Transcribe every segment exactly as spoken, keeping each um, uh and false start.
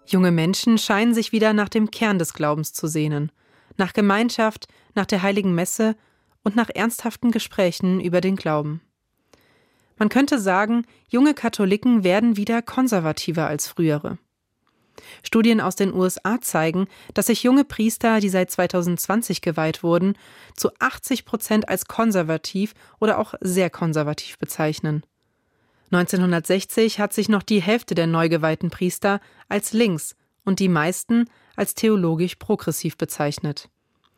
Junge Menschen scheinen sich wieder nach dem Kern des Glaubens zu sehnen, nach Gemeinschaft, nach der heiligen Messe und nach ernsthaften Gesprächen über den Glauben. Man könnte sagen, junge Katholiken werden wieder konservativer als frühere. Studien aus den U S A zeigen, dass sich junge Priester, die seit zweitausendzwanzig geweiht wurden, zu achtzig Prozent als konservativ oder auch sehr konservativ bezeichnen. neunzehnhundertsechzig hat sich noch die Hälfte der neu geweihten Priester als links und die meisten als theologisch progressiv bezeichnet.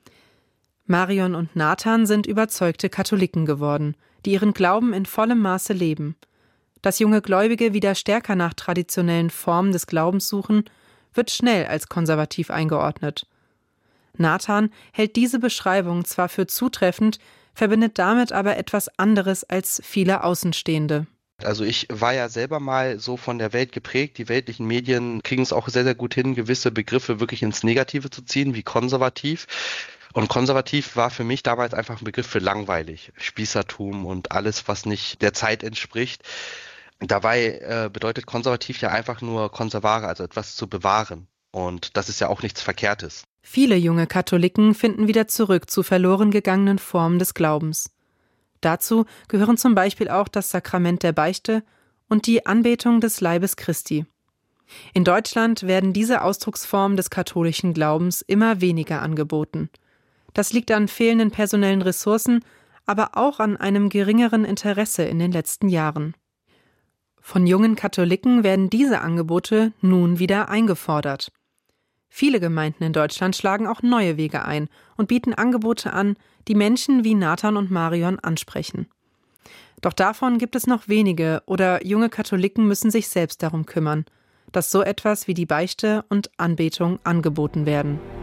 Marion und Nathan sind überzeugte Katholiken geworden, die ihren Glauben in vollem Maße leben. Dass junge Gläubige wieder stärker nach traditionellen Formen des Glaubens suchen, wird schnell als konservativ eingeordnet. Nathan hält diese Beschreibung zwar für zutreffend, verbindet damit aber etwas anderes als viele Außenstehende. Also ich war ja selber mal so von der Welt geprägt. Die weltlichen Medien kriegen es auch sehr, sehr gut hin, gewisse Begriffe wirklich ins Negative zu ziehen, wie konservativ. Und konservativ war für mich damals einfach ein Begriff für langweilig. Spießertum und alles, was nicht der Zeit entspricht. Dabei äh, bedeutet konservativ ja einfach nur conservare, also etwas zu bewahren. Und das ist ja auch nichts Verkehrtes. Viele junge Katholiken finden wieder zurück zu verloren gegangenen Formen des Glaubens. Dazu gehören zum Beispiel auch das Sakrament der Beichte und die Anbetung des Leibes Christi. In Deutschland werden diese Ausdrucksformen des katholischen Glaubens immer weniger angeboten. Das liegt an fehlenden personellen Ressourcen, aber auch an einem geringeren Interesse in den letzten Jahren. Von jungen Katholiken werden diese Angebote nun wieder eingefordert. Viele Gemeinden in Deutschland schlagen auch neue Wege ein und bieten Angebote an, die Menschen wie Nathan und Marion ansprechen. Doch davon gibt es noch wenige oder junge Katholiken müssen sich selbst darum kümmern, dass so etwas wie die Beichte und Anbetung angeboten werden.